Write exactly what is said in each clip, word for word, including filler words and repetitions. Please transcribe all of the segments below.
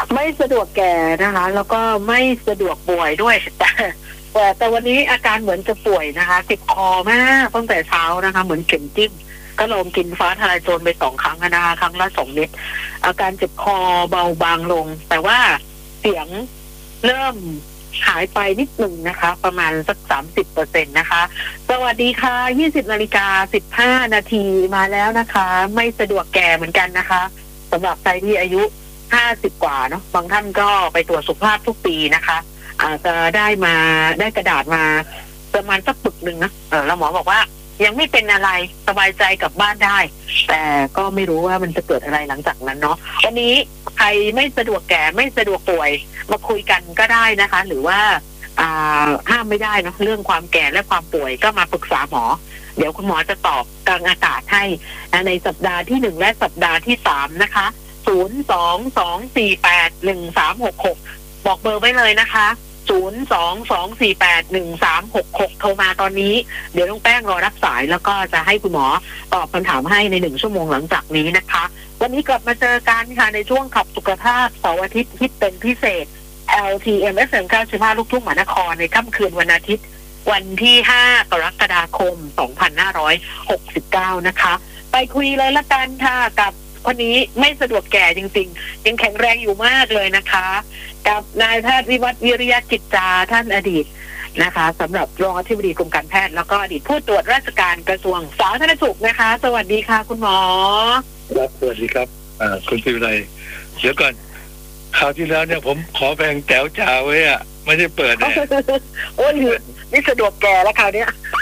ไม่สะดวกแก่นะคะ แล้วก็ไม่สะดวกป่วยด้วยแต่แต่แต่วันนี้อาการเหมือนจะป่วยนะคะเจ็บคอมากตั้งแต่เช้านะคะ เหมือนเข็มจิ้มก็ลองกินฟ้าทลายโจรไปสองครั้งนะคะครั้งละสองเม็ดอาการเจ็บคอเบาบางลง แต่ว่าเสียงเริ่มหายไปนิดหนึ่งนะคะ ประมาณสักสามสิบเปอร์เซ็นต์นะคะสวัสดีค่ะยี่สิบนาฬิกาสิบห้านาทีมาแล้วนะคะ ไม่สะดวกแก่เหมือนกันนะคะสำหรับใครที่อายุห้าสิบกว่าเนาะบางท่านก็ไปตรวจสุขภาพทุกปีนะคะอาจจะได้มาได้กระดาษมาประมาณสักปึกหนึ่งนะเออแล้วหมอบอกว่ายังไม่เป็นอะไรสบายใจกลับบ้านได้ แต่ก็ไม่รู้ว่ามันจะเกิดอะไรหลังจากนั้นเนาะวันนี้ใครไม่สะดวกแก่ไม่สะดวกป่วยมาคุยกันก็ได้นะคะ หรือว่าอ่าห้ามไม่ได้เนาะเรื่องความแก่และความป่วยก็มาปรึกษาหมอเดี๋ยวคุณหมอจะตอบกลางอากาศให้ในสัปดาห์ที่หนึ่งและสัปดาห์ที่สามนะคะศูนย์สองสองสี่แปดหนึ่งสามหกหกบอกเบอร์ไว้เลยนะคะศูนย์สองสองสี่แปดหนึ่งสามหกหกโทรมาตอนนี้เดี๋ยวน้องแป้งรอรับสายแล้วก็จะให้คุณหมอตอบคำถามให้ในหนึ่งชั่วโมงหลังจากนี้นะคะวันนี้กลับมาเจอกันค่ะในช่วงขับสุขภาพเสาร์อาทิตย์ฮิตเป็นพิเศษ แอล ที เอ็ม เอฟ เอ็ม เก้าสิบห้าลูกทุ่งมหานครในค่ำคืนวันอาทิตย์วันที่ห้ากรกฎาคมสองพันห้าร้อยหกสิบเก้านะคะไปคุยเลยละกันค่ะกับวันนี้ไม่สะดวกแก่จริงๆยังแข็งแรงอยู่มากเลยนะคะกับนายแพทย์วิวัฒน์วิริยกิจจาท่านอดีตนะคะสำหรับรองอธิบดีกรมการแพทย์แล้วก็อดีตผู้ตรวจราชการกระทรวงสาธารณสุขนะคะสวัสดีค่ะคุณหมอครับสวัสดีครับอ่าคุณศิวิไลเดี๋ยวก่อนคราวที่แล้วเนี่ยผมขอแพงแต๋วจ่าไว้อะไม่ได้เปิดเนี่ยโอ้ยนี่สะดวกแก่แล้วคราวนี้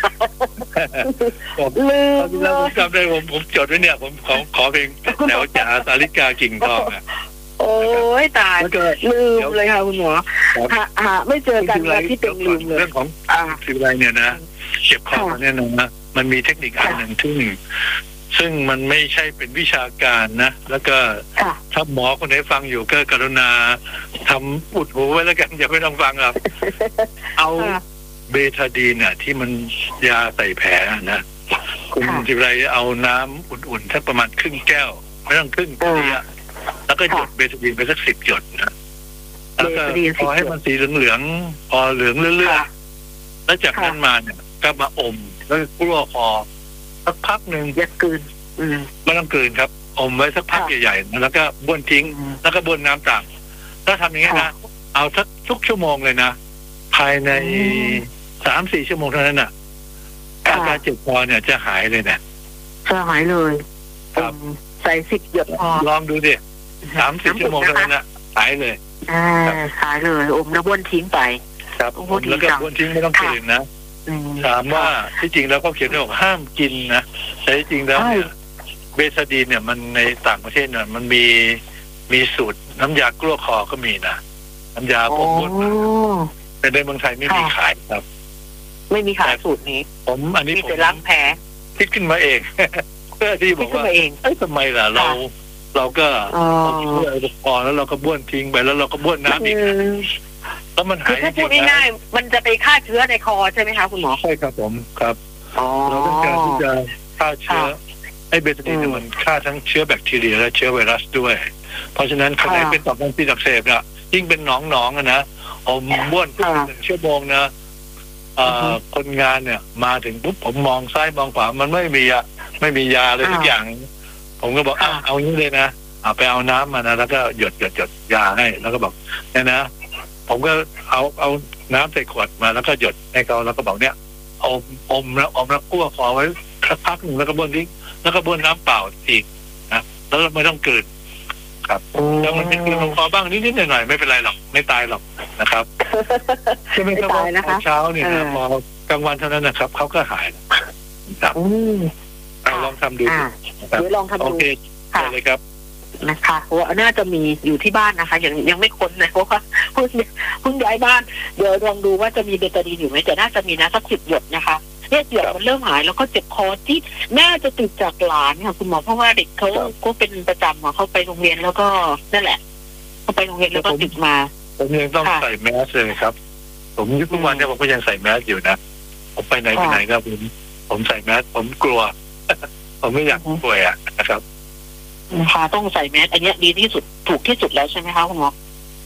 ลืมแล้วผมจำได้ผมผมจดไว้เนี่ยผมขอขอเพลงแต๋วจ่าสาริกากิ่งทองอ่ะโอ้ยตายลืมเลยค่ะคุณหมอฮะฮะไม่เจอกันวันที่เป็นลืมเลยเรื่องของศิวิไลเนี่ยนะเจ็บคอเนี่ยนะมันมีเทคนิคอันหนึ่งที่ซึ่งมันไม่ใช่เป็นวิชาการนะแล้วก็ถ้าหมอคนไหนฟังอยู่ก็กรุณาทำอุดหูไว้แล้วกันอย่าไม่ต้องฟังครับเอาเบทาดีนเนี่ยที่มันยาใส่แผลนะคุณจิไรเอาน้ำอุ่นๆถ้าประมาณครึ่งแก้วไม่ต้องครึ่งก็ดีอะแล้วก็หยดเบทาดีนไปสักสิบหยดนะแล้วก็พอให้มันสีเหลืองๆพอเหลืองเรื่อยๆแล้วจากนั้นมาเนี่ยก็มาอมแล้วก็กลัวคอสักพักหนึ่งอย่ากืนไม่ต้องกืนครับอมไว้สักพักใหญ่ๆแล้วก็บ้วนทิ้งแล้วก็บ้วนน้ำต่างถ้าทำอย่างนี้นะเอาสักทุกชั่วโมงเลยนะภายในสามสี่ชั่วโมงเท่านั้นน่ะอาการเจ็บคอเนี่ยจะหายเลยนะจะหายเลยครับใส่สิบหยดพอลองดูดิสามสี่ชั่วโมงเท่านั้นน่ะหายเลยอ่าหายเลยอมแล้วบ้วนทิ้งไปครับแล้วก็บ้วนทิ้งไม่ต้องกืนนะถามว่าที่จริงแล้วเขาเขียนไว้บอกห้ามกินนะแต่ที่จริงแล้วเนี่ยเบทาดีนเนี่ยมันในต่างประเทศเนี่ยมันมีมีสูตรน้ำยากลั้วคอก็มีนะน้ำยาปมบ้วนแต่ในเมืองไทยไม่มีขายครับไม่มีขายสูตรนี้ผมอันนี้ผมล้างแผลคิดขึ้นมาเองเพื่อที่บอกว่าเอ้ยทำไมล่ะเราเราก็เพื่อพอแล้วเราก็บ้วนทิ้งไปแล้วเราก็บ้วนน้ำอีกแล้วมันหายถ้าพูดง่ายๆมันจะไปฆ่าเชื้อในคอใช่ไหมคะคุณหมอใช่ครับผมครับเราต้องการที่จะฆ่าเชื้อไอ้เบต้าดีนมันฆ่าทั้งเชื้อแบคทีเรียและเชื้อไวรัสด้วยเพราะฉะนั้นคนไหนเป็นต่อมน้ำซีอักเสบเนี่ยยิ่งเป็นหนองๆนะอมบ้วนทุกหนึ่งชั่วโมงนะคนงานเนี่ยมาถึงปุ๊บผมมองซ้ายมองขวามันไม่มีอะไม่มียาเลยทุกอย่างผมก็บอกเอาอย่างนี้เลยนะเอาไปเอาน้ำมานะแล้วก็หยดหยดหยดยาให้แล้วก็บอกเนี่ยนะผมก็เอาเอาน้ำใส่ขวดมาแล้วก็หยดให้เขาแล้วก็บอกเนี่ยอมอมแล้วอมแล้วคั่วคอไว้สักพักหนึ่งแล้วก็บ้วนทิ้งแล้วก็บ้วนน้ำเปล่าอีกนะแล้วไม่ต้องเกิดครับแล้วมันเป็นกลืนลงคอบ้างนิดๆหน่อยๆไม่เป็นไรหรอกไม่ตายหรอกนะครับใช่ไหมครับว่าเช้าเนี่ยนะพอกลางวันเท่านั้นนะครับเขาก็หายครับเราลองทำดูเดี๋ยวลองทำดูโอเคเลยครับนะคะว่าน่าจะมีอยู่ที่บ้านนะคะยังยังไม่ค้นนะเพราะว่าเพิ่งเพิ่งย้ายบ้านเดี๋ยวลองดูว่าจะมีเบตาดีนอยู่ไหมแต่น่าจะมีนะสักสิบหยดนะคะเนี่ยเดี๋ยวมันเริ่มหายแล้วก็เจ็บคอที่น่าจะติดจากหลานค่ะคุณหมอเพราะว่าเด็กเขาก็เป็นประจำเขาไปโรงเรียนแล้วก็นั่นแหละเขาไปโรงเรียนแล้วก็ติดมาผมยังต้องใส่แมสเลยครับผมทุกวันเนี่ยผมก็ยังใส่แมสอยู่นะผมไปไหนไปไหนก็ผมผมใส่แมสผมกลัวผมไม่อยากป่วยอ่ะนะครับค่ะต้องใส่แมสอันนี้ดีที่สุดถูกที่สุดแล้วใช่ไหมคะคุณหมอ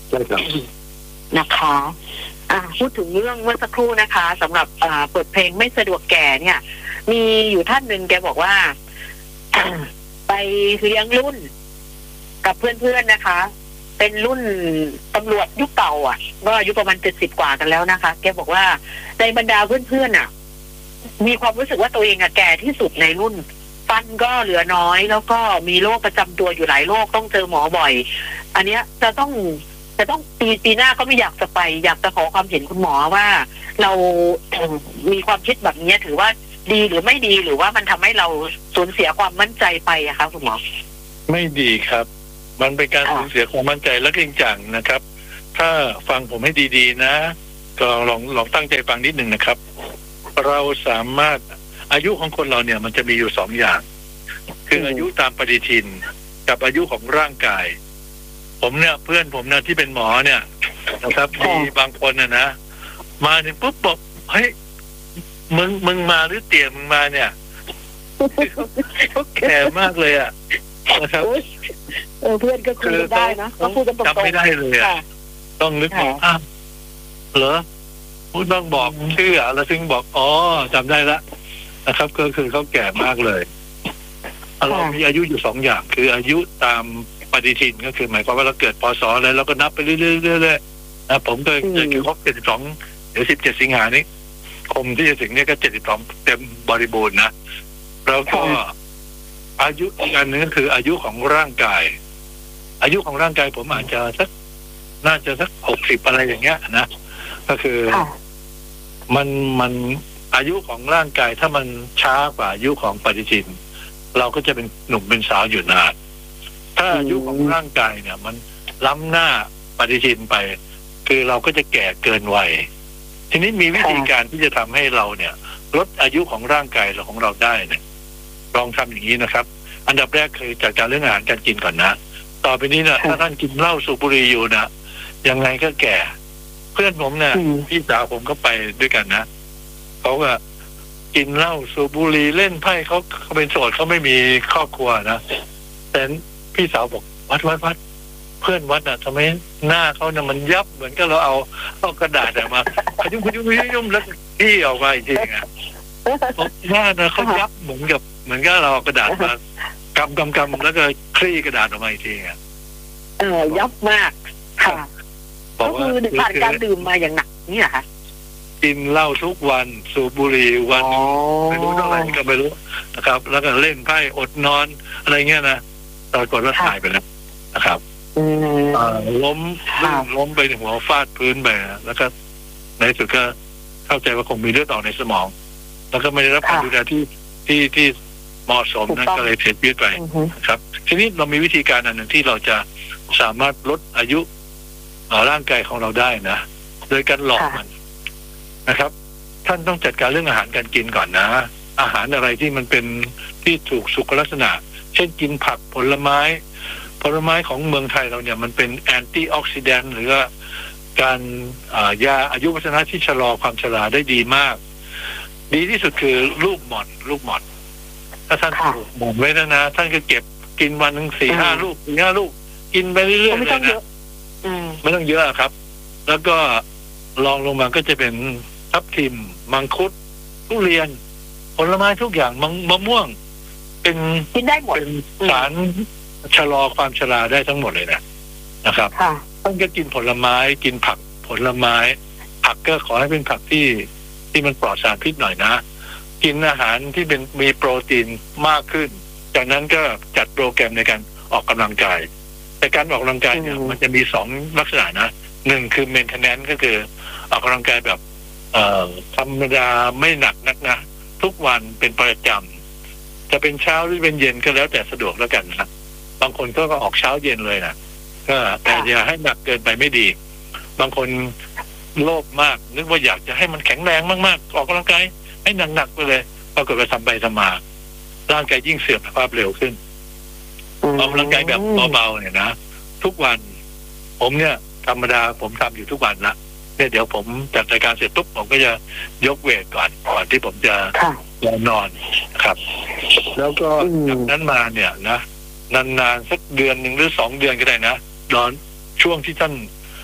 ใช่ครับนะคะอ่าพูดถึงเรื่องเมื่อสักครู่นะคะสำหรับอ่าเปิดเพลงไม่สะดวกแก่เนี่ย มีอยู่ท่านหนึ่งแกบอกว่า ไปเลี้ยงรุ่นกับเพื่อนๆนะคะ เป็นรุ่นตำรวจยุคเก่าอ่ะก็อายุประมาณเจ็ดสิบกว่ากันแล้วนะคะแกบอกว่าในบรรดาเพื่อนๆอ่ะ มีความรู้สึกว่าตัวเองอะแก่ที่สุดในรุ่นฟันก็เหลือน้อยแล้วก็มีโรคประจำตัวอยู่หลายโรคต้องเจอหมอบ่อยอันเนี้ยจะต้องจะต้องปีปีหน้าก็ไม่อยากจะไปอยากจะขอความเห็นคุณหมอว่าเรามีความคิดแบบนี้ถือว่าดีหรือไม่ดีหรือว่ามันทำให้เราสูญเสียความมั่นใจไปอะคะคุณหมอไม่ดีครับมันเป็นการสูญเสียความมั่นใจและจริงจังนะครับถ้าฟังผมให้ดีๆนะก็ลองลองตั้งใจฟังนิดหนึ่งนะครับเราสามารถอายุของคนเราเนี่ยมันจะมีอยู่สองอย่างคืออายุตามปฏิทินกับอายุของร่างกายผมเนี่ยเพื่อนผมเนี่ยที่เป็นหมอเนี่ยนะครับมีบางคนนะนะมาถึงปุ๊บบอกเฮ้ยมึงมึงมาหรือเตี่ยมึงมาเนี่ยเขาแก่มากเลยอ่ะนะครับเออเพื่อนก็คุยได้นะก็พูดกันตรงๆจำไม่ได้เลยอ่ะต้องนึกว่าอ้าวเหรอพูดต้องบอกชื่ออ่ะแล้วถึงบอกอ๋อจำได้ละนะครับก็คือเขาแก่มากเลยเรามีอายุอยู่สองอย่างคืออายุตามปฏิทินก็คือหมายความว่าเราเกิดพศอะไรเราก็นับไปเรื่อยๆๆนะผมก็จะคือครบเจ็ดสิบสองเดี๋ยวสิบเจ็ดสิงหานี้คมที่จะถึงเนี่ยก็เจ็ดสิบสองเต็มบริบูรณ์นะแล้วก็อายุอีกอันนึงก็คืออายุของร่างกายอายุของร่างกายผมอาจจะสักน่าจะสักหกสิบอะไรอย่างเงี้ยนะก็คือมันมันอายุของร่างกายถ้ามันช้ากว่าอายุของปฏิทินเราก็จะเป็นหนุ่มเป็นสาวอยู่นานถ้าอายุของร่างกายเนี่ยมันล้ำหน้าปฏิทินไปคือเราก็จะแก่เกินวัยทีนี้มีวิธีการที่จะทำให้เราเนี่ยลดอายุของร่างกายเราของเราได้เนี่ยลองทำอย่างนี้นะครับอันดับแรกคือจัดการเรื่องอาหารการกินก่อนนะต่อไปนี้นะถ้าท่านกินเหล้าสูบบุหรี่อยู่นะยังไงก็แก่เพื่อนผมเนี่ยพี่สาวผมก็ไปด้วยกันนะเขาก็กินเหล้าสูบบุหรี่เล่นไพ่เขาเขาเป็นโสดเขาไม่มีครอบครัวนะแต่พี่สาวบอกวัดวัดวัดเพื่อนวัดน่ะทำไมหน้าเขาเนี่ยมันยับเหมือนกับเราเอาเอากระดาษมาขยุ่มขยุ่มขยุ่มแล้วที่ออกมาจริงอ่ะหน้านะเขายับเหมือนกับเหมือนกับเราเอากระดาษมากำกำกำแล้วก็คลี่กระดาษออกมาอีกทีอ่ะเออยับมากค่ะก็คือผ่านการดื่มมาอย่างหนักนี่เหรอคะกินเหล้าทุกวันสูบบุหรี่วันไม่รู้เท่าไหร่ก็ไม่รู้นะครับแล้วก็เล่นไพ่อดนอนอะไรเงี้ยนะตอนก่อนว่าตายไปแล้วนะครับล้มล้มไปหัวฟาดพื้นไปแล้วก็ในสุดก็เข้าใจว่าคงมีเลือดออกในสมองแล้วก็ไม่ได้รับการดูแลที่ที่ที่เหมาะสมนั่นก็เลยเสียชีวิตไปครับทีนี้เรามีวิธีการอันหนึ่งที่เราจะสามารถลดอายุร่างกายของเราได้นะโดยการหลอกมันนะครับท่านต้องจัดการเรื่องอาหารการกินก่อนนะอาหารอะไรที่มันเป็นที่ถูกสุขลักษณะเช่นกินผักผลไม้ผลไม้ของเมืองไทยเราเนี่ยมันเป็นแอนตี้ออกซิแดนต์หรือว่าการยาอายุวัฒนะที่ชะลอความชราได้ดีมากดีที่สุดคือลูกหม่อนลูกหม่อนถ้าท่านปลูกหม่อนไว้นะนะท่านก็เก็บกินวันหนึ่งสี่ห้าลูกสี่ห้าลูกกินไปเรื่อยๆเลยนะไม่ต้องเยอะครับแล้วก็ลองลงมาก็จะเป็นทับทิมมังคุดทุเรียนผลไม้ทุกอย่างมะม่วงเป็นกินได้หมดเป็นสารชะลอความชราได้ทั้งหมดเลยนะนะครับท่านก็กินผลไม้กินผักผลไม้ผักก็ขอให้เป็นผักที่ที่มันปลอดสารพิษหน่อยนะกินอาหารที่เป็นมีโปรตีนมากขึ้นจากนั้นก็จัดโปรแกรมในการออกกำลังกายแต่การออกกำลังกายเนี่ยมันจะมีสองลักษณะนะหนึ่งคือ maintenance ก็คือออกกำลังกายแบบเอ่อธรรมดาไม่หนักนักนะทุกวันเป็นประจำจะเป็นเช้าหรือเป็นเย็นก็แล้วแต่สะดวกแล้วกันนะบางคนก็ออกเช้าเย็นเลยนะก็แต่อย่าให้หนักเกินไปไม่ดีบางคนโลภมากนึกว่าอยากจะให้มันแข็งแรงมากๆออกกำลังกายให้หนักๆไปเลยปรากฏว่าทำไปทำมาร่างกายยิ่งเสื่อมสภาพเร็วขึ้นออกกำลังกายแบบเบาๆเนี่ยนะทุกวันผมเนี่ยธรรมดาผมทำอยู่ทุกวันละเนี่ยเดี๋ยวผมจัดรายการเสร็จปุ๊บผมก็จะยกเวทก่อนก่อนที่ผมจะนอนครับแล้วก็จากนั้นมาเนี่ยนะนานๆสักเดือนหนึ่งหรือสองเดือนก็ได้นะนอนช่วงที่ท่าน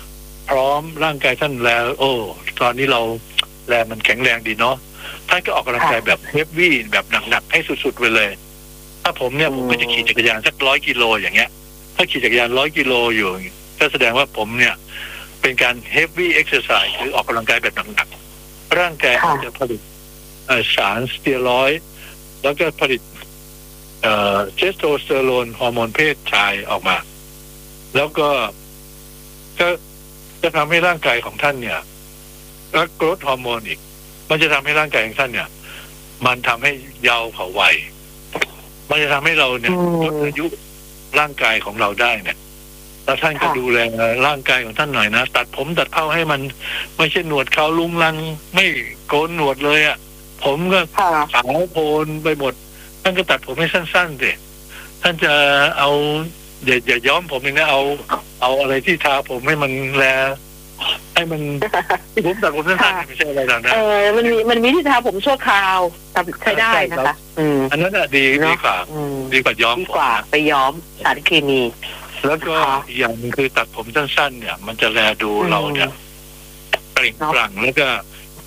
พร้อมร่างกายท่านแล้วโอ้ตอนนี้เราแรงมันแข็งแรงดีเนาะท่านก็ออกกำลังกายแบบเฮฟวี่แบบหนักๆให้สุดๆไปเลยถ้าผมเนี่ยผมก็จะขี่จักรยานสักร้อยกิโลอย่างเงี้ยถ้าขี่จักรยานร้อยกิโลอยู่ก็แสดงว่าผมเนี่ยเป็นการเฮฟวี่เอ็กซ์ไซส์คือออกกำลังกายแบบหนักๆร่างกายอาจจะผลิตสารสเตียรอยด์แล้วก็ผลิตเทสโทสเตอโรนฮอร์โมนเพศชายออกมาแล้วก็ก็จะทำให้ร่างกายของท่านเนี่ยและโกรทฮอร์โมนอีกมันจะทำให้ร่างกายของท่านเนี่ยมันทำให้เยาว์เขาวัยมันจะทำให้เราเนี่ยลดอายุร่างกายของเราได้เนี่ยแล้วท่านก็ดูแลร่างกายของท่านหน่อยนะตัดผมตัดเผ้าให้มันไม่ใช่หนวดเขาลุงลังไม่โกนหนวดเลยอ่ะผมก็ขาวโพลนไปหมดท่านก็ตัดผมให้สั้นๆสิท่านจะเอาอย่าอย่าย้อมผมเองนะเอาเอาอะไรที่ทาผมให้มันแลให้มันที่ผมตัดผมสั้นๆไม่ใช่อะไรหรอกนะเออมันมีมันมีที่ทาผมชั่วคราวทำใช้ได้นะคะอันนั้นอะดีดีกว่าดีกว่าย้อมดีกว่าไปย้อมสารเคมีแล้วก็อีกอย่างนึงคือตัดผมสั้นๆเนี่ยมันจะแลดูเราเนี่ยเปล่งปลั่งแล้วก็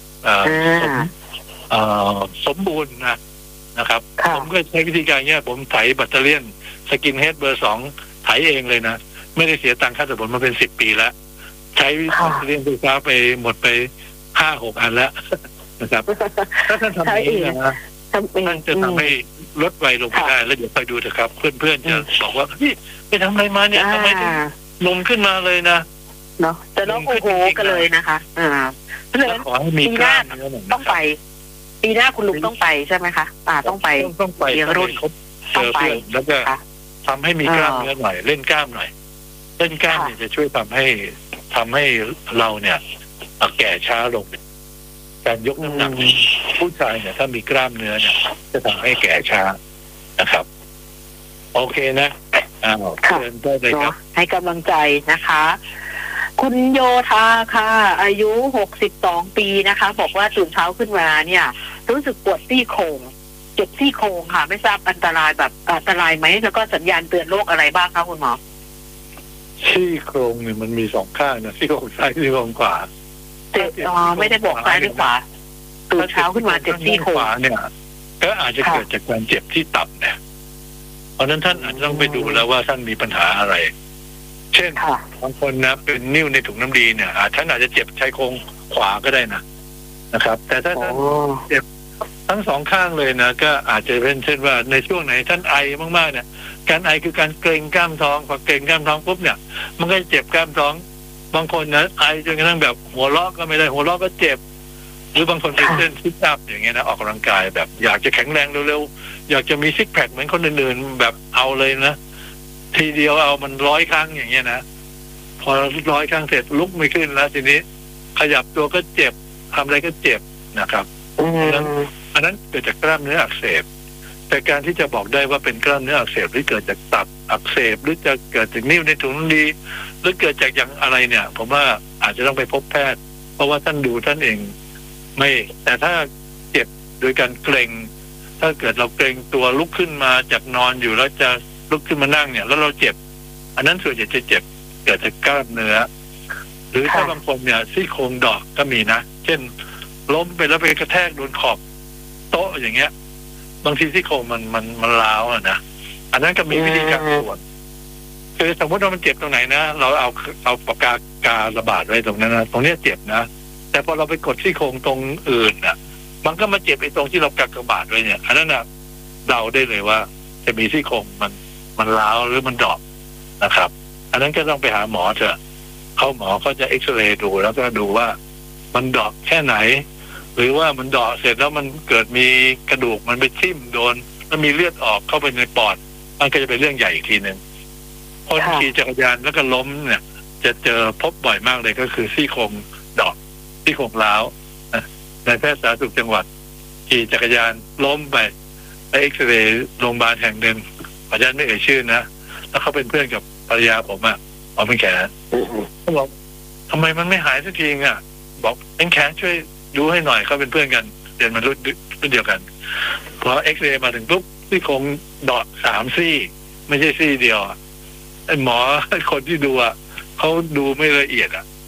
สมบูรณ์นะนะครับผมก็ใช้วิธีการเนี้ยผมไถแบตเตอรี่สกินเฮดเบอร์สองไถเองเลยนะไม่ได้เสียตังค่าตัดผมมาเป็นสิบปีแล้วใช้แบตเตอรี่ไฟฟ้าไปหมดไปห้าหกอันแล้วนะครับถ้าท่านทำเองนะท่านจะทำให้ลดวัยลงไปได้แล้วเดี๋ยวไปดูเถอะครับเพื่อนๆจะบอกว่าพี่ไปทำอะไรมาเนี่ยทำไมถึงลงขึ้นมาเลยนะเนาะแต่เราโอ้โหกันเลยนะคะอ่าเพราะฉะนั้นปีหน้าต้องไปปีหน้าคุณลุงต้องไปใช่ไหมคะอ่าต้องไปต้องไปเรุ่นครบเจอเพื่อนแล้วก็ทำให้มีกล้ามเนื้อหน่อยเล่นกล้ามหน่อยเล่นกล้ามเนี่ยจะช่วยทำให้ทำให้เราเนี่ยแก่ช้าลงการยกน้ำหนักผู้ชายเนี่ยถ้ามีกล้ามเนื้อเนี่ยจะทำให้แก่ช้านะครับโอเคนะอ้าวเชิญได้เลยครับให้กำลังใจนะคะคุณโยธาค่ะอายุหกสิบสองปีนะคะบอกว่าตื่นเช้าขึ้นมาเนี่ยรู้สึกปวดซี่โครงเจ็บซี่โครงค่ะไม่ทราบอันตรายแบบอันตรายไหมแล้วก็สัญญาณเตือนโรคอะไรบ้างคะคุณหมอซี่โครงเนี่ยมันมีสองข้างนะซี่โครงซ้ายซี่โครงขวาเจ็บอ๋อไม่ได้บอกซ้ายหรือขวาตื่นเช้าขึ้นมาเจ็บซี่โครงเนี่ยก็อาจจะเกิดจากการเจ็บที่ตับเนี่ยเพราะนั้นท่านอาจจะต้องไปดูแล้วว่าท่านมีปัญหาอะไรเช่นบางคนนะเป็นนิ่วในถุงน้ำดีเนี่ยอาจท่านอาจจะเจ็บชายโครงขวาก็ได้นะนะครับแต่ถ้าท่านเจ็บทั้งสองข้างเลยนะก็อาจจะเป็นเช่นว่าในช่วงไหนท่านไอมากๆเนี่ยการไอคือการเกร็งกล้ามท้องพอเกร็งกล้ามท้องปุ๊บเนี่ยมันก็เจ็บกล้ามท้องบางคนนะไอจนกระทั่งแบบหัวเราะก็ไม่ได้หัวเราะก็เจ็บหรือบางคนเป็นเส้นซิทอัพอย่างเงี้ยนะออกกำลังกายแบบอยากจะแข็งแรงเร็วๆอยากจะมีซิกแพคเหมือนคนอื่นๆแบบเอาเลยนะทีเดียวเอามันร้อยครั้งอย่างเงี้ยนะพอร้อยครั้งเสร็จลุกไม่ขึ้นแล้วทีนี้ขยับตัวก็เจ็บทำอะไรก็เจ็บนะครับอันนั้นอันนั้นเกิดจากกล้ามเนื้ออักเสบแต่การที่จะบอกได้ว่าเป็นกล้ามเนื้ออักเสบหรือเกิดจากตับอักเสบหรือจะเกิดจากนิ่วในถุงน้ำดีหรือเกิดจากอย่างอะไรเนี่ยผมว่าอาจจะต้องไปพบแพทย์เพราะว่าท่านดูท่านเองไม่แต่ถ้าเจ็บโดยการเกร็งถ้าเกิดเราเกร็งตัวลุกขึ้นมาจากนอนอยู่แล้วจะลุกขึ้นมานั่งเนี่ยแล้วเราเจ็บอันนั้นส่วนใหญ่จะเจ็บเกิดจากกล้ามเนื้อหรือถ้าบางคนเนี่ยซี่โครงดอกก็มีนะเช่นล้มไปแล้วไปกระแทกโดนขอบโต๊ะอย่างเงี้ยบางทีซี่โครงมันมันมันร้าวอ่ะนะอันนั้นก็มีวิธีการตรวจคือสมมติว่ามันเจ็บตรงไหนนะเราเอาเอาปากกาการะบาดไว้ตรงนั้นนะตรงนี้เจ็บนะแต่พอเราไปกดซี่โครงตรงอื่นน่ะมันก็มาเจ็บไอ้ตรงที่เรากากบาดไว้เนี่ยอันนั้นน่ะเดาได้เลยว่าจะมีซี่โครงมันมันร้าวหรือมันดอกนะครับอันนั้นก็ต้องไปหาหมอเถอะเขาหมอเขาจะเอ็กซเรย์ดูแล้วก็ดูว่ามันดอกแค่ไหนหรือว่ามันดอกเสร็จแล้วมันเกิดมีกระดูกมันไปทิ่มโดนแล้วมีเลือดออกเข้าไปในปอดมันก็จะเป็นเรื่องใหญ่อีกทีนึงคนขี่จักรยานแล้วก็ล้มเนี่ยจะเจอพบบ่อยมากเลยก็คือซี่โครงดอกซี่โครงร้าวในแพทย์สาธารณสุขจังหวัดขี่จักรยานล้มไปไปเอ็กซเรย์โรงพยาบาลแห่งหนึ่งขออนุญาตไม่เอ่ยชื่อนะแล้วเขาเป็นเพื่อนกับภรรยาผมอ่ะอ๋อเป็นแขนเขาบอกทำไมมันไม่หายสักทีอ่ะบอกเป็นแขนช่วยดูให้หน่อยเขาเป็นเพื่อนกันเรียนมารุ่นรุ่นเดียวกันพอเอ็กซเรย์มาถึงปุ๊บซี่โครงดอกสามซี่ไม่ใช่ซี่เดียวไอ้หมอคนที่ดูอ่ะเขาดูไม่ละเอียดอ่ะ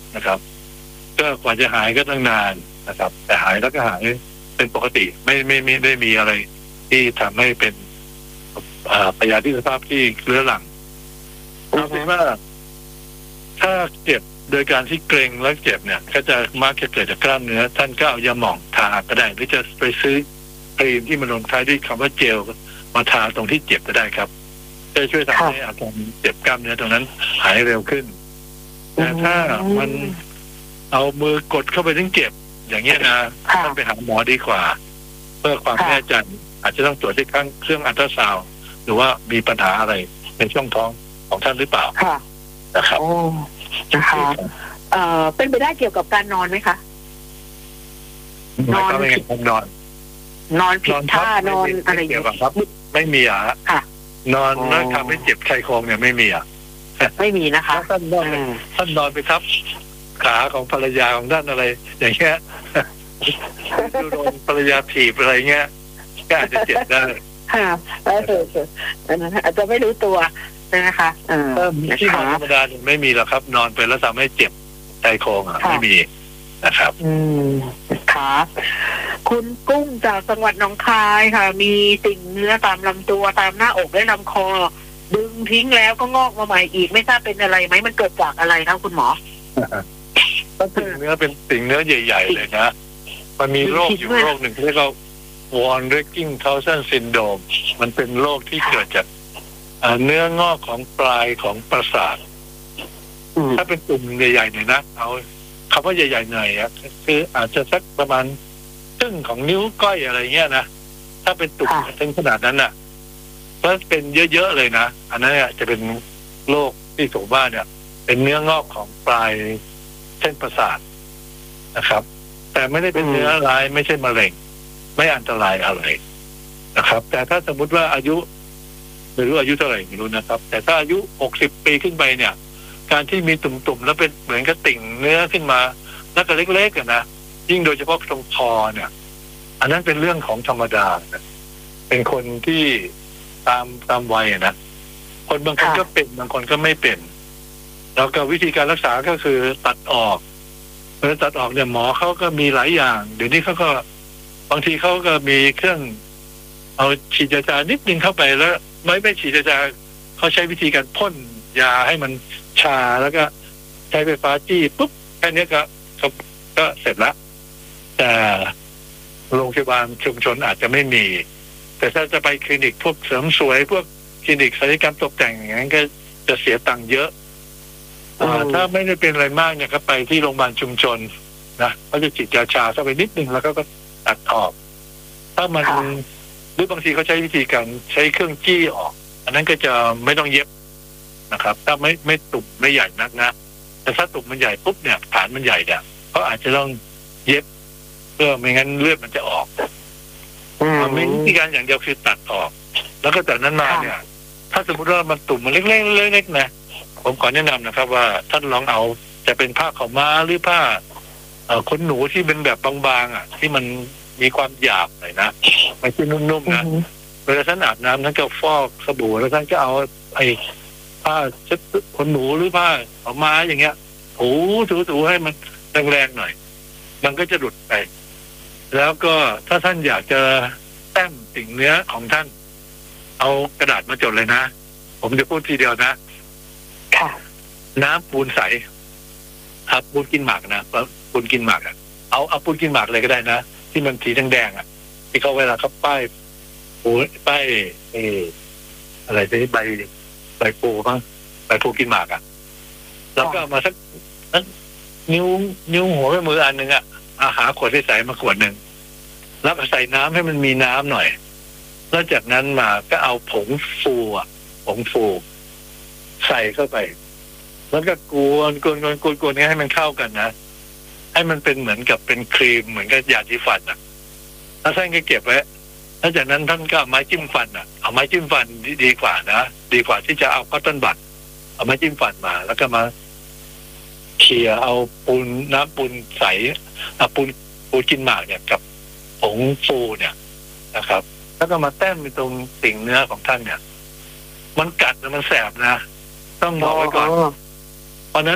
นะครับก็กว่าจะหายก็ตั้งนานนะครับ แต่หายแล้วก็หายเป็นปกติไม่ไม่ไม่ได้มีอะไรที่ทำให้เป็นพยาธิสภาพที่เรื้อรังเราคิดว่าถ้าเจ็บโดยการที่เกร็งแล้วเจ็บเนี่ยก็จะมักจะเกิดจากกล้ามเนื้อท่านก็เอายาหม่องทาก็ได้หรือจะไปซื้อครีมที่มันลงท้ายด้วยคำว่าเจลมาทาตรงที่เจ็บก็ได้ครับจะช่วยทำให้อาการเจ็บกล้ามเนื้อตรงนั้นหายเร็วขึ้นแต่ถ้ามันเอามือกดเข้าไปถึงเจ็บอย่างเงี้ยนะท่านไปหาหมอดีกว่าเพื่อความแน่ใจอาจจะต้องตรวจที่ข้างเครื่องอัลตราซาวด์หรือว่ามีปัญหาอะไรในช่องท้องของท่านหรือเปล่านะครับโอ้นะคะเอ่อเป็นไปได้เกี่ยวกับการนอนไหมคะนอนไม่ผิดนอนนอนผิดท่านอนอะไรอย่างเงี้ยครับไม่มีอ่ะนอนแล้วทำให้เจ็บชายโครงเนี่ยไม่มีอ่ะไม่มีนะคะท่านนอนท่านนอนไปทับขาของภรรยาของท่านอะไรอย่างเงี้ยโดนภรรยาถีบอะไรเงี้ยก็อาจจะเจ็บได้ค่ะเออเอออันนั้นอาจจะไม่รู้ตัวนะคะเออที่นอนธรรมดาไม่มีหรอกครับนอนไปแล้วทำให้เจ็บชายโครงอ่ะไม่มีนะครับอืมค่ะคุณกุ้งจากจังหวัดหนองคายค่ะมีติ่งเนื้อตามลำตัวตามหน้าอกและลำคอดึงทิ้งแล้วก็งอกมาใหม่อีกไม่ทราบเป็นอะไรไหมมันเกิดจากอะไรครับคุณหมอก็ติ่งเนื้อเป็นติ่งเนื้อใหญ่ๆเลยนะมันมีโรคอยู่โรคหนึ่งที่เรียกว่าวอร์นเรกกิ้งเทาเซนซินโดรมมันเป็นโรคที่เกิดจากเนื้องอกของปลายของประสาทถ้าเป็นตุ่มใหญ่ๆเนี่ยนะเอาคำว่าใหญ่ๆหน่อยอ่ะคืออาจจะสักประมาณครึ่งของนิ้วก้อยอะไรเงี้ยนะถ้าเป็นตุ่มถึงขนาดนั้นน่ะถ้าเป็นเยอะๆเลยนะอันนั้นเนี่ยจะเป็นโรคที่สูงบ้านเนี่ยเป็นเนื้องอกของปลายเส้นประสาทนะครับแต่ไม่ได้เป็นเนื้อร้ายไม่ใช่มะเร็งไม่อันตรายอะไรนะครับแต่ถ้าสมมุติว่าอายุไม่รู้อายุเท่าไหร่ไม่รู้นะครับแต่ถ้าอายุหกสิบปีขึ้นไปเนี่ยการที่มีตุ่มๆแล้วเป็นเหมือนกับติ่งเนื้อขึ้นมาแล้วก็เล็กๆกันนะยิ่งโดยเฉพาะตรงคอเนี่ยอันนั้นเป็นเรื่องของธรรมดาเป็นคนที่ตามตามวัยนะคนบางคนก็เป็นบางคนก็ไม่เป็นแล้วก็วิธีการรักษาก็คือตัดออกเมื่อตัดออกเนี่ยหมอเขาก็มีหลายอย่างเดี๋ยวนี้เขาก็บางทีเขาก็มีเครื่องเอาฉีดยานิดนึงเข้าไปแล้วไม่ไม่ฉีดยาเขาใช้วิธีการพ่นยาให้มันชาแล้วก็ใช้ไฟฟ้าจี้ปุ๊บแค่นี้ก็ก็เสร็จแล้วแต่โรงพยาบาลชุมชนอาจจะไม่มีแต่ถ้าจะไปคลินิกพวกเสริมสวยพวกคลินิกศัลยกรรมตกแต่งอย่างนั้นก็จะเสียตังค์เยอะถ้าไม่ได้เป็นอะไรมากเนี่ยก็ไปที่โรงพยาบาลชุมชนนะเขาจะฉีดยาชาเข้าไปนิดนึงแล้วก็ตัดออกถ้ามันหรือบางทีเขาใช้วิธีการใช้เครื่องจี้ออกอันนั้นก็จะไม่ต้องเย็บนะครับถ้าไม่ไม่ตุ่มไม่ใหญ่นักนะแต่ถ้าตุ่มมันใหญ่ปุ๊บเนี่ยฐานมันใหญ่เนี่ยเขาอาจจะต้องเย็บเพื่อไม่งั้นเลือดมันจะออกมีวิธีการอย่างเดียวคือตัดออกแล้วก็จากนั้นมาเนี่ยถ้าสมมติว่ามันตุ่มมันเล็กๆเล็กๆนะผมขอแนะนำนะครับว่าท่านลองเอาจะเป็นผ้าขาวม้าหรือผ้าขนหนูที่เป็นแบบบางๆอ่ะที่มันมีความหยาบหน่อยนะไม่ใช่นุ่มๆนะเวลาท่านอาบน้ำท่านก็ฟอกสบู่แล้วท่านก็เอาไอ้ผ้าเช็ดขนหนูหรือผ้าขาวม้าอย่างเงี้ยถูถูๆให้มันแรงๆหน่อยมันก็จะหลุดไปแล้วก็ถ้าท่านอยากจะแต้มติ่งเนื้อของท่านเอากระดาษมาจดเลยนะผมจะพูดทีเดียวนะน้ำปูนใสครับปูนกินหมากนะปูนกินหมากอ่ะเอาเอาปูนกินหมากเลยก็ได้นะที่มันสีแดงๆอ่ะที่เขาเวลาเขาป้ายปูป้ายเอออะไรที่ใบใบปูมั้งใบปูกินหมากอ่ะแล้วก็มาสักนิ้วนิ้วหัวแม่มืออันหนึ่งอ่ะอาหาขวดใสๆมาขวดหนึ่งแล้วก็ใส่น้ำให้มันมีน้ำหน่อยแล้วจากนั้นมาก็เอาผงฟูอ่ะผงฟูใส่เข้าไปแล้วก็กวนกวนกวนกวนกวนนี้ให้มันเข้ากันนะให้มันเป็นเหมือนกับเป็นครีมเหมือนกับยาสีฟันอ่ะแล้วท่านก็เก็บไว้แล้วจากนั้นท่านก็เอาไม้จิ้มฟันอ่ะเอาไม้จิ้มฟันดีกว่านะดีกว่าที่จะเอาคอตตอนบัดเอาไม้จิ้มฟันมาแล้วก็มาเขี่ยเอาปูนน้ำปูนใสเอาปูนปูนกินหมากเนี่ยกับผงฟูเนี่ยนะครับแล้วก็มาแต้มในตรงติ่งเนื้อของท่านเนี่ยมันกัดแล้วมันแสบนะต้องบอกไว้ก่อนเพราะนั้น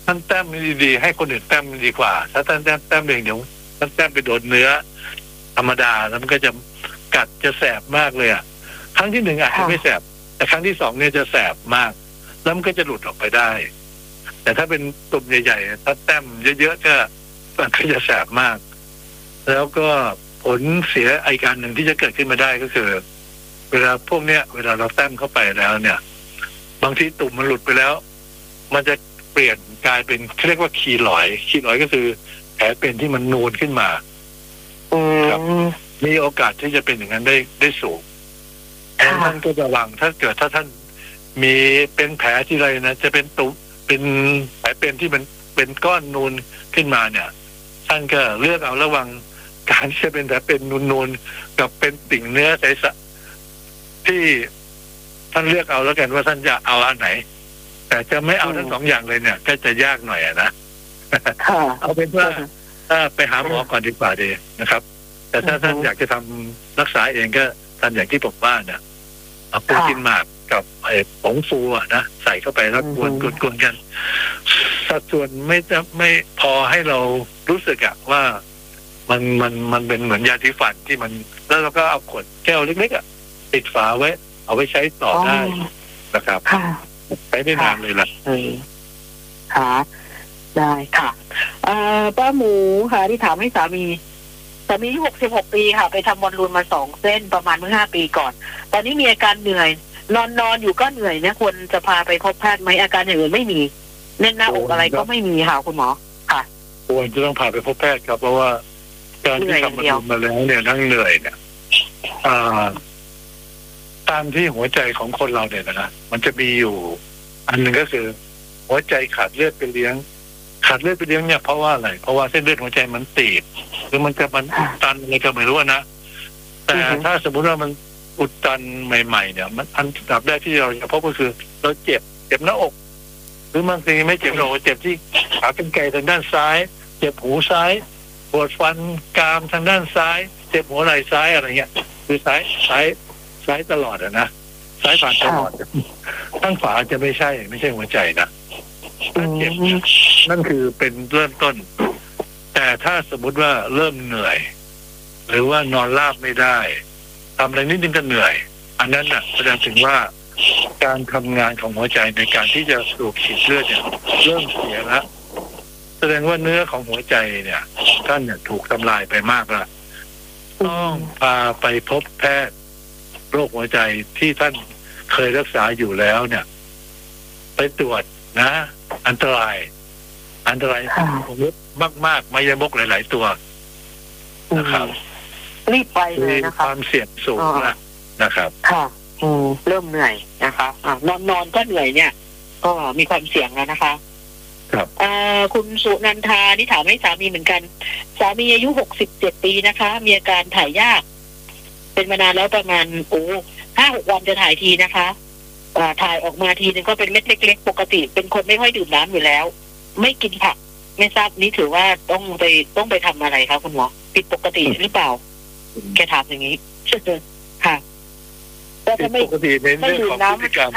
ท่านแต้มดีๆให้คนอื่นแต้มดีกว่าถ้าท่านแต้มแต้มเองเดี๋ยวท่านแต้มไปโดนเนื้อธรรมดาแล้วมันก็จะกัดจะแสบมากเลยอ่ะครั้งที่หนึ่งอาจจะไม่แสบแต่ครั้งที่สองเนี่ยจะแสบมากแล้วมันก็จะหลุดออกไปได้แต่ถ้าเป็นตุ่มใหญ่ๆถ้าแต้มเยอะๆก็มันก็จะแสบมากแล้วก็ผลเสียอีกการหนึ่งที่จะเกิดขึ้นมาได้ก็คือเวลาพวกเนี้ยเวลาเราแต้มเข้าไปแล้วเนี่ยบางทีตุ่มมันหลุดไปแล้วมันจะเปลี่ยนกลายเป็นเรียกว่าคีลอยด์คีลอยด์ก็คือแผลเป็นที่มันนูนขึ้นมาครับมีโอกาสที่จะเป็นอย่างนั้นได้ได้สูงท่านก็ระวังถ้าเกิดถ้าท่านมีเป็นแผลที่ไรนะจะเป็นตุ่มเป็นแผลเป็นที่มันเป็นก้อนนูนขึ้นมาเนี่ยท่านก็เลือกเอาระวังการที่จะเป็นแผลเป็นนูนๆกับเป็นติ่งเนื้อใสๆที่ท่านเลือกเอาแล้วกันว่าท่านจะเอาอันไหนแต่จะไม่เอาทั้งสองอย่างเลยเนี่ยก็จะยากหน่อยนะเอาเป็นว่าถ้าไปหาหมอก่อนดีกว่าดีนะครับแต่ถ้าท่านอยากจะทำรักษาเองก็ท่านอย่างที่ผมว่าเนี่ยเอาโปรตีนหมากกับไอ้ผงฟูอ่ะนะใส่เข้าไปแล้วกวนกวนกันสัดส่วนไม่จะไม่พอให้เรารู้สึกอะว่ามันมันมันเป็นเหมือนยาสีฟันที่มันแล้วเราก็เอาขวดแก้วเล็กๆอ่ะติดฝาไว้เอาไว้ใช้ต่อได้นะครับใช้ได้นานเลยล่ะค่ะได้ค่ะเอ่อป้าหมูค่ะที่ถามให้สามีสามีอายุหกสิบหกปีค่ะไปทำบอลลูนมาสองเส้นประมาณเมื่อห้าปีก่อนตอนนี้มีอาการเหนื่อยนอนนอนอยู่ก็เหนื่อยเนี่ยควรจะพาไปพบแพทย์ไหมอาการอย่างอื่นไม่มีแน่นหน้าอกอะไรก็ไม่มีค่ะคุณหมอค่ะควรจะต้องพาไปพบแพทย์ครับเพราะว่าการที่ทำบอลลูนมาแล้วเนี่ยทั้งเหนื่อยเนี่ยอ่าตามที่หัวใจของคนเราเนี่ยนะมันจะมีอยู่อันหนึ่งก็คือหัวใจขาดเลือดไปเลี้ยงขาดเลือดไปเลี้ยงเนี่ยเพราะว่าอะไรเพราะว่าเส้นเลือดหัวใจมันตีบหรือมันจะมันอุดตันอะไรก็ไม่รู้นะแต่ถ้าสมมติว่ามันอุดตันใหม่ๆเนี่ยมันอันดับแรกที่เราจะพบก็คือเราเจ็บเจ็บหน้าอกหรือบางทีไม่เจ็บหน้าอกเจ็บที่ขากรรไกรทางด้านซ้ายเจ็บหูซ้ายปวดฟันกรามทางด้านซ้ายเจ็บหัวไหล่ซ้ายอะไรเงี้ยคือซ้ายซ้ายซ้ายตลอดอะนะซ้ายผ่านตลอดข้างขวาจะไม่ใช่ไม่ใช่หัวใจนะถ้าเจ็บนั่นคือเป็นเริ่มต้นแต่ถ้าสมมุติว่าเริ่มเหนื่อยหรือว่านอนราบไม่ได้ทำอะไรนิดนึงก็เหนื่อยอันนั้นน่ะแสดงถึงว่าการทำงานของหัวใจในการที่จะสูบฉีดเลือดเนี่ยเริ่มเสียแล้วแสดงว่าเนื้อของหัวใจเนี่ยท่านเนี่ยถูกทำลายไปมากแล้วต้องพาไปพบแพทย์โรคหัวใจที่ท่านเคยรักษาอยู่แล้วเนี่ยไปตรวจนะอันตรายอันตรายผมรู้มากๆไม่ยมกหลายๆตัวนะครับรีบไปเลยนะคะความเสี่ยงสูงนะนะครับค่ะอืมเริ่มเหนื่อยนะคะอ่านอนนอนก็เหนื่อยเนี่ยก็มีความเสี่ยงแล้วนะคะครับอ่าคุณสุนันทาที่ถามให้สามีเหมือนกันสามีอายุหกสิบเจ็ดปีนะคะมีอาการถ่ายยากเป็นมานานแล้วประมาณโอ้ห้าหกวันจะถ่ายทีนะคะอ่าถ่ายออกมาทีนึงก็เป็นเม็ดเล็กๆปกติเป็นคนไม่ค่อยดื่มน้ำอยู่แล้วไม่กินผักไม่ทราบนี้ถือว่าต้องไปต้องไปทำอะไรคะคุณหมอผิดปกติหรือเปล่าแกถามอย่างนี้ค่ะแต่ถ้าไม่ปกติในเรื่องของพฤติกรรม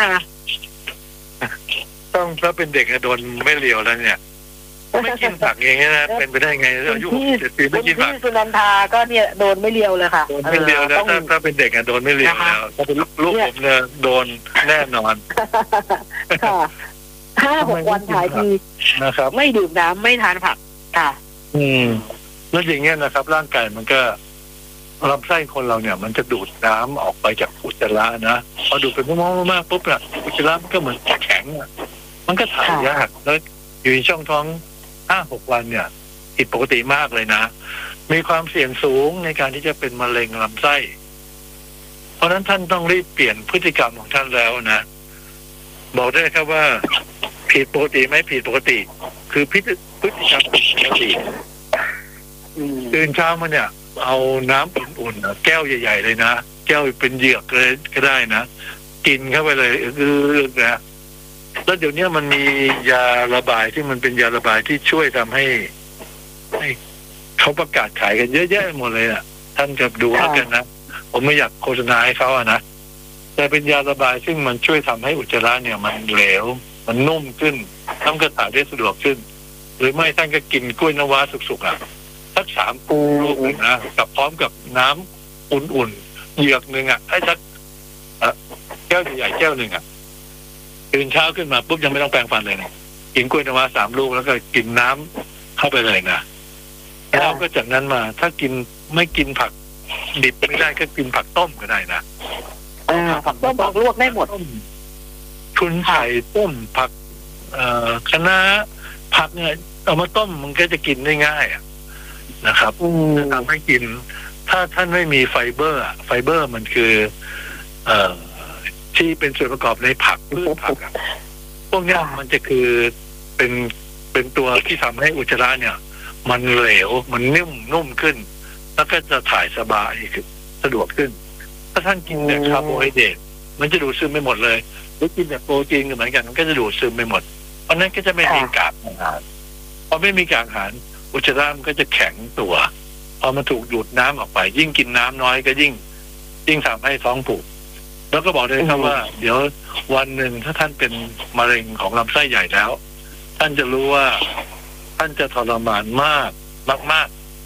ต้องถ้าเป็นเด็กโดนไม่เลียวแล้วเนี่ยไม่กินผักอย่างเงี้ยนะเป็นไปได้ไงอายุหกสิบเจ็ดปีไม่กินผักสุนันทาก็เนี่ยโดนไม่เลียวเลยค่ะโดนไม่เลียวแล้วถ้าถ้าเป็นเด็กโดนไม่เลียวแล้วถ้าเป็นลูกผมเนี่ยโดนแน่นอนค่ะห้าหกวันถ่ายทีนะครับไม่ดื่มน้ำไม่ทานผักค่ะอืมแล้วอย่างเงี้ยนะครับร่างกายมันก็ลำไส้คนเราเนี่ยมันจะดูดน้ำออกไปจากอุจจาระนะพอดูดไปมากๆปุ๊บเนี่ยอุจจาระมันก็เหมือนแข็งอ่ะมันก็ถ่ายยากแล้วอยู่ในช่องท้องห้าหกวันเนี่ยผิดปกติมากเลยนะมีความเสี่ยงสูงในการที่จะเป็นมะเร็งลำไส้เพราะฉะนั้นท่านต้องรีบเปลี่ยนพฤติกรรมของท่านแล้วนะบอกได้ครับว่าผิดปกติไม่ผิดปกติคือพฤติพฤติกรรมผิดปกติตื่นเช้ามาเนี่ยเอาน้ำอุ่นๆแก้วใหญ่ๆเลยนะแก้วเป็นเหยือกเลยก็ได้นะกินเข้าไปเลยคือนะแล้วเดี๋ยวนี้มันมียาระบายที่มันเป็นยาระบายที่ช่วยทำให้ให้เขาประกาศขายกันเยอะแยะหมดเลยอ่ะท่านกับดูแล้วกันนะผมไม่อยากโฆษณาให้เขาอ่ะนะแต่เป็นยาระบายซึ่งมันช่วยทำให้อุจจาระเนี่ยมันเหลวมันนุ่มขึ้นท่านก็ถ่ายได้สะดวกขึ้น หรือไม่ท่านก็กินกล้วยน้ำว้าสุกๆอ่ะสักสามลูกนะกับพร้อมกับน้ำอุ่นๆเหยือกหนึ่งอ่ะให้สักแก้วใหญ่ๆแก้วหนึ่งอ่ะตื่นเช้าขึ้นมาปุ๊บยังไม่ต้องแปรงฟันเลยนะกินกล้วยน้ำว้าสามลูกแล้วก็กินน้ำเข้าไปเลยนะแล้วก็จากนั้นมาถ้ากินไม่กินผักดิบไม่ได้ก็กินผักต้มก็ได้นะผักต้มผักลวกได้หมดชุนไข่ต้มผักเอ่อคะน้าผักเนี่ยเอามาต้มมันก็จะกินได้ง่ายนะครับจะทำให้กินถ้าท่านไม่มีไฟเบอร์ไฟเบอร์มันคือเอ่อที่เป็นส่วนประกอบในผักพืชผักพวกนี้มันจะคือเป็นเป็นตัวที่ทำให้อุจจาระเนี่ยมันเหลวมันนิ่มนุ่มขึ้นแล้วก็จะถ่ายสบายสะดวกขึ้นถ้าท่านกินแต่คาร์โบไฮเดรตมันจะดูดซึมไปหมดเลยหรือกินแต่โปรตีนก็เหมือนกันมันก็จะดูดซึมไปหมดเพราะนั้นก็จะไม่มีกากอาหารพอไม่มีกากอาหารอุจจาระมันก็จะแข็งตัวพอมันถูกดูดน้ำออกไปยิ่งกินน้ำน้อยก็ยิ่งยิ่งทำให้ท้องผูกแล้วก็บอกเลยครับว่าเดี๋ยววันหนึ่งถ้าท่านเป็นมะเร็งของลำไส้ใหญ่แล้วท่านจะรู้ว่าท่านจะทรมานมากมากๆ